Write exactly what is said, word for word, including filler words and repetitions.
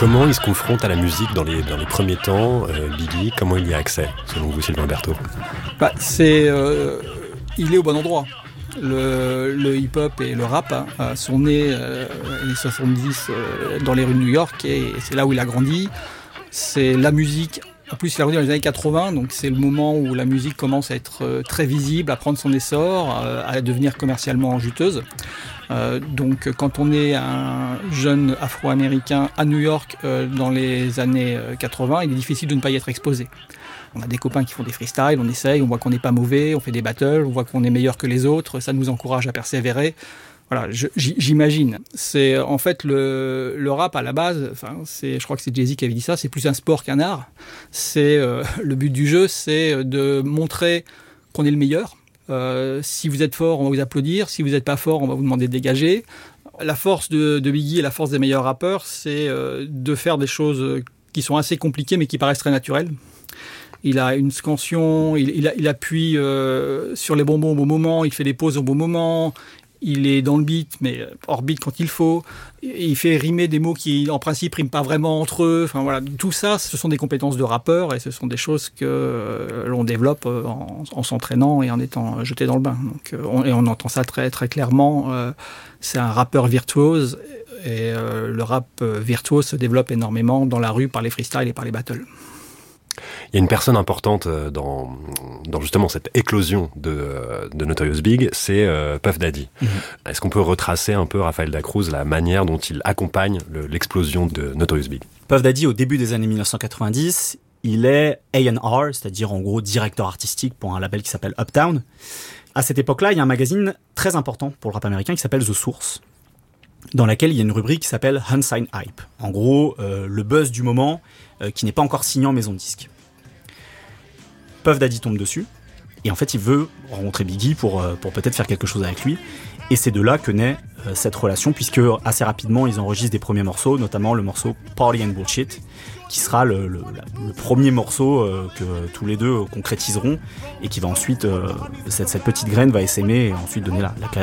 Comment il se confronte à la musique dans les, dans les premiers temps, euh, Biggie? Comment il y a accès, selon vous, Sylvain Berthaud? Bah, c'est, euh, il est au bon endroit. Le, le hip-hop et le rap hein, sont nés euh, les années soixante-dix euh, dans les rues de New York et c'est là où il a grandi. C'est la musique. En plus, il a grandi dans les années quatre-vingts, donc c'est le moment où la musique commence à être euh, très visible, à prendre son essor, euh, à devenir commercialement juteuse. Euh, donc, quand on est un jeune Afro-Américain à New York euh, dans les années quatre-vingts, il est difficile de ne pas y être exposé. On a des copains qui font des freestyles, on essaye, on voit qu'on n'est pas mauvais, on fait des battles, on voit qu'on est meilleur que les autres, ça nous encourage à persévérer. Voilà, je, j'imagine. C'est en fait le, le rap à la base. Enfin, c'est, je crois que c'est Jay-Z qui avait dit ça. C'est plus un sport qu'un art. C'est euh, le but du jeu, c'est de montrer qu'on est le meilleur. Euh, si vous êtes fort, on va vous applaudir. Si vous n'êtes pas fort, on va vous demander de dégager. La force de, de Biggie et la force des meilleurs rappeurs, c'est euh, de faire des choses qui sont assez compliquées, mais qui paraissent très naturelles. Il a une scansion, il, il, il appuie euh, sur les bonbons au bon moment, il fait des pauses au bon moment. Il est dans le beat, mais hors beat quand il faut. Il fait rimer des mots qui, en principe, riment pas vraiment entre eux. Enfin voilà, tout ça, ce sont des compétences de rappeur et ce sont des choses que euh, l'on développe en, en s'entraînant et en étant jeté dans le bain. Donc, euh, on, et on entend ça très très clairement. Euh, c'est un rappeur virtuose et euh, le rap virtuose se développe énormément dans la rue par les freestyles et par les battles. Il y a une personne importante dans, dans justement cette éclosion de, de Notorious Big, c'est euh, Puff Daddy. Mm-hmm. Est-ce qu'on peut retracer un peu, Raphaël Dacruz, la manière dont il accompagne le, l'explosion de Notorious Big? Puff Daddy, au début des années dix-neuf cent quatre-vingt-dix, il est A and R, c'est-à-dire en gros directeur artistique pour un label qui s'appelle Uptown. À cette époque-là, il y a un magazine très important pour le rap américain qui s'appelle The Source, dans laquelle il y a une rubrique qui s'appelle Unsigned Hype. En gros, euh, le buzz du moment euh, qui n'est pas encore signé en maison de disque. Puff Daddy tombe dessus, et en fait il veut rencontrer Biggie pour, euh, pour peut-être faire quelque chose avec lui, et c'est de là que naît euh, cette relation, puisque assez rapidement ils enregistrent des premiers morceaux, notamment le morceau Party and Bullshit, qui sera le, le, le premier morceau euh, que tous les deux concrétiseront, et qui va ensuite, euh, cette, cette petite graine va essaimer et ensuite donner la, la carrière